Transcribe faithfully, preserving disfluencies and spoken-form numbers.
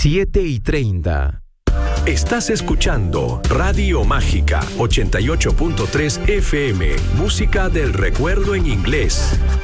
siete y treinta. Estás escuchando Radio Mágica ochenta y ocho punto tres F M, música del recuerdo en inglés.